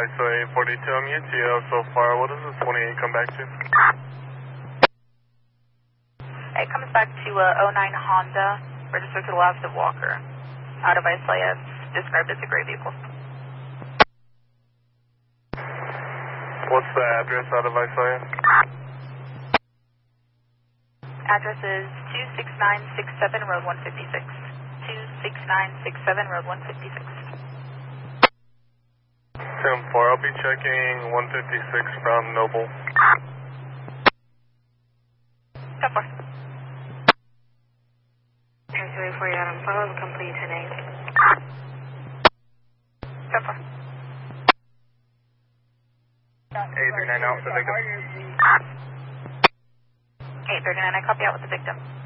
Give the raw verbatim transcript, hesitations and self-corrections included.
Viceroy forty-two, I'm U T L so far. What does this twenty-eight come back to? It comes back to uh, oh nine Honda, registered to the left of Walker. Out of Viceroy, it's described as a gray vehicle. What's the address out of Viceroy? Address is two six nine six seven Road one fifty-six. two six nine six seven Road one fifty-six. ten four, I'll be checking one fifty-six from Noble. ten four. Viceroy for you, Adam, follow the company ten eight. ten four. eight three nine out for the victim. eight thirty-nine, I copy out with the victim.